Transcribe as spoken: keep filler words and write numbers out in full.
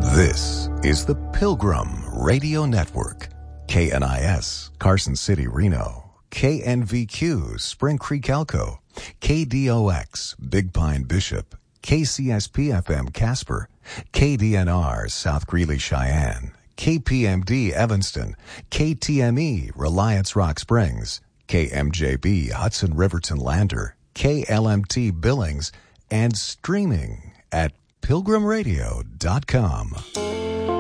This is the Pilgrim Radio Network. K N I S, Carson City, Reno. K N V Q, Spring Creek, Elko. K D O X, Big Pine, Bishop. K C S P F M, Casper. K D N R, South Greeley, Cheyenne. K P M D, Evanston. K T M E, Reliance Rock Springs. K M J B, Hudson Riverton Lander. K L M T, Billings. And streaming at pilgrim radio dot com.